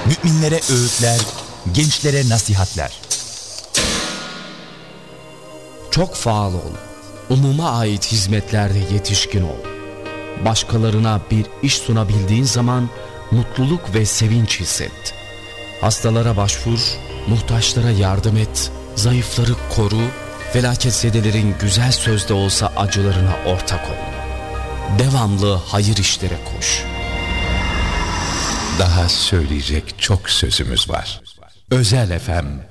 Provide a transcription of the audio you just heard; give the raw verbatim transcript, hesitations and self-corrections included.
Müminlere öğütler, gençlere nasihatler. Çok faal ol. Umuma ait hizmetlerde yetişkin ol. Başkalarına bir iş sunabildiğin zaman mutluluk ve sevinç hisset. Hastalara başvur, muhtaçlara yardım et, zayıfları koru, felaketsedilerin güzel sözde olsa acılarına ortak ol. Devamlı hayır işlere koş. Daha söyleyecek çok sözümüz var. Özel F M